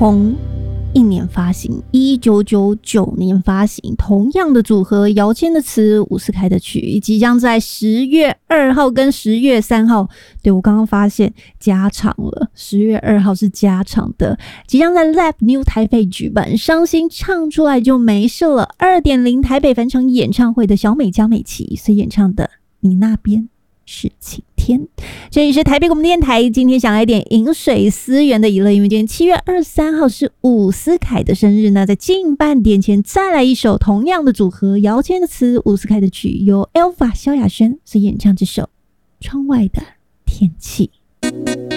同一年发行，1999年发行，同样的组合，姚谦的词，伍思凯的曲，即将在10月2号跟10月3号，对，我刚刚发现加场了，10月2号是加场的，即将在 Lab New 台北举办，伤心唱出来就没事了 2.0 台北返场演唱会的小美江美琪所演唱的你那边是晴天。这里是台北广播电台，今天想来点饮水思源的娱乐，因为今天7月23号是伍思凯的生日呢，在近半点前再来一首同样的组合，姚谦的词，伍思凯的曲，由 Elva 萧亚轩所演唱这首《窗外的天气》。